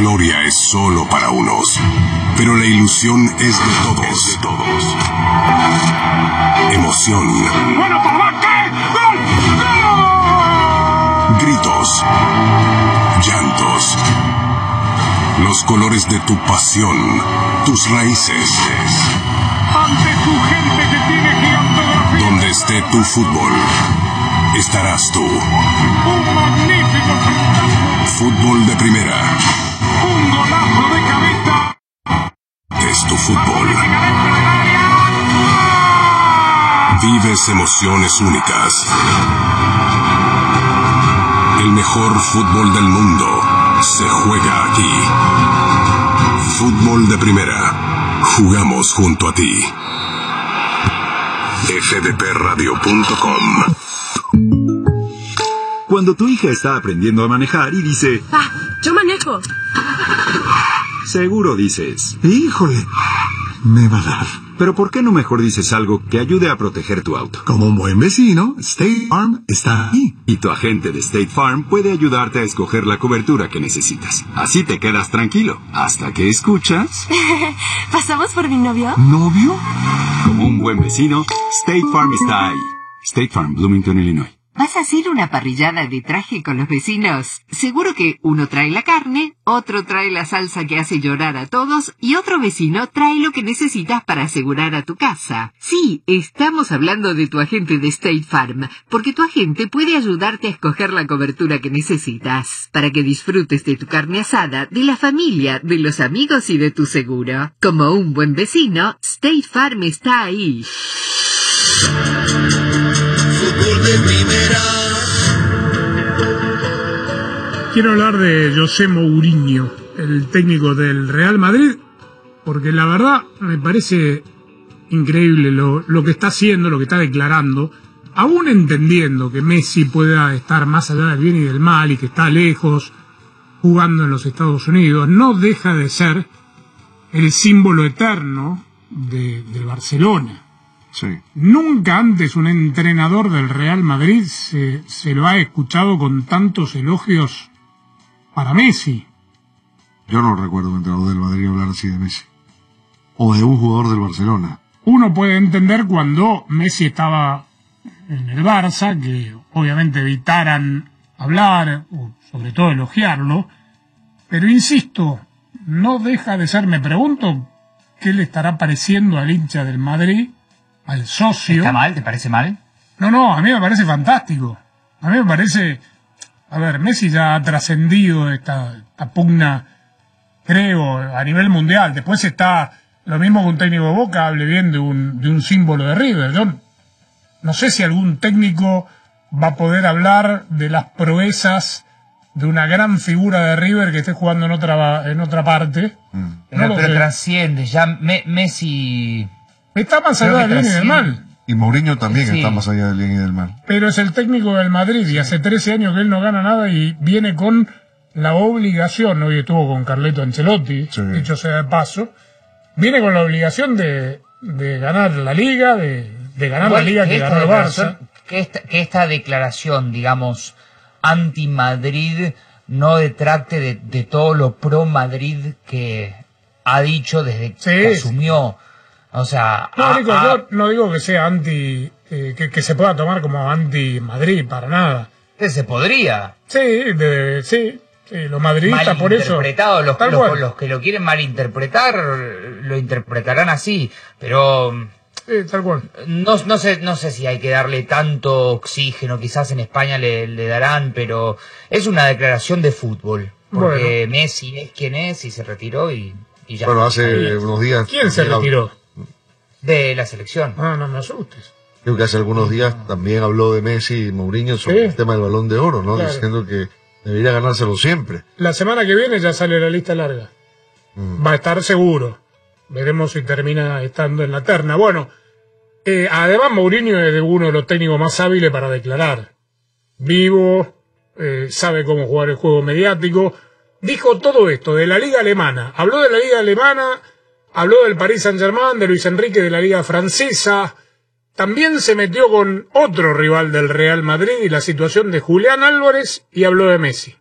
gloria es solo para unos, pero la ilusión es de todos. Emoción. ¡Bueno, papá! ¿Qué? ¡Gol! ¡Gol! Gritos. Llantos. Los colores de tu pasión, tus raíces. Ante tu gente que tiene gigantografía. Donde esté tu fútbol, estarás tú. Un magnífico espectáculo. Fútbol de primera. Un golazo de cabeza. Es tu fútbol. Vives emociones únicas. El mejor fútbol del mundo se juega aquí. Fútbol de primera. Jugamos junto a ti. fdpradio.com. Cuando tu hija está aprendiendo a manejar y dice... yo manejo. Seguro dices... Híjole, me va a dar. Pero ¿por qué no mejor dices algo que ayude a proteger tu auto? Como un buen vecino, State Farm está ahí. Y tu agente de State Farm puede ayudarte a escoger la cobertura que necesitas. Así te quedas tranquilo, hasta que escuchas... ¿Pasamos por mi novio? ¿Novio? Como un buen vecino, State Farm está ahí. State Farm, Bloomington, Illinois. ¿Vas a hacer una parrillada de traje con los vecinos? Seguro que uno trae la carne, otro trae la salsa que hace llorar a todos y otro vecino trae lo que necesitas para asegurar a tu casa. Sí, estamos hablando de tu agente de State Farm, porque tu agente puede ayudarte a escoger la cobertura que necesitas, para que disfrutes de tu carne asada, de la familia, de los amigos y de tu seguro. Como un buen vecino, State Farm está ahí. Fútbol de primera. Quiero hablar de José Mourinho, el técnico del Real Madrid, porque la verdad me parece increíble lo que está haciendo, lo que está declarando, aún entendiendo que Messi pueda estar más allá del bien y del mal y que está lejos jugando en los Estados Unidos, no deja de ser el símbolo eterno del Barcelona. Sí. Nunca antes un entrenador del Real Madrid se lo ha escuchado con tantos elogios para Messi. Yo no recuerdo un entrenador del Madrid hablar así de Messi. O de un jugador del Barcelona. Uno puede entender cuando Messi estaba en el Barça, que obviamente evitaran hablar, o sobre todo elogiarlo, pero insisto, no deja de ser, me pregunto, ¿qué le estará pareciendo al hincha del Madrid? Al socio. ¿Está mal? ¿Te parece mal? No, a mí me parece fantástico. A mí me parece... A ver, Messi ya ha trascendido esta pugna, creo, a nivel mundial. Después está lo mismo que un técnico de Boca hable bien de un símbolo de River. Yo no sé si algún técnico va a poder hablar de las proezas de una gran figura de River que esté jugando en otra parte. Pero trasciende. Ya Messi... Está más allá del bien y del mal. Y Mourinho también está más allá del bien y del mal. Pero es el técnico del Madrid y hace 13 años que él no gana nada y viene con la obligación, hoy estuvo con Carleto Ancelotti, dicho sea de paso, viene con la obligación de ganar la Liga, de ganar la Liga que ganó el Barça. Que esta declaración, digamos, anti-Madrid no detracte de todo lo pro-Madrid que ha dicho desde que asumió. O sea... No, Nico, yo no digo que sea que se pueda tomar como anti-Madrid, para nada. Se podría. Sí, los madridistas por eso... Los que lo quieren malinterpretar, lo interpretarán así, pero... Sí, tal cual. No sé si hay que darle tanto oxígeno, quizás en España le darán, pero es una declaración de fútbol. Porque Messi es quien es y se retiró y ya. Bueno, hace unos días... ¿Quién se retiró? De la selección. No me asustes. Creo que hace algunos días también habló de Messi y Mourinho sobre el tema del Balón de Oro, ¿no? Claro. Diciendo que debería ganárselo siempre. La semana que viene ya sale la lista larga. Va a estar seguro. Veremos si termina estando en la terna. Bueno, además Mourinho es uno de los técnicos más hábiles para declarar. Vivo, sabe cómo jugar el juego mediático. Dijo todo esto de la Liga Alemana. Habló de la Liga Alemana... Habló del Paris Saint-Germain, de Luis Enrique de la Liga Francesa. También se metió con otro rival del Real Madrid y la situación de Julián Álvarez y habló de Messi.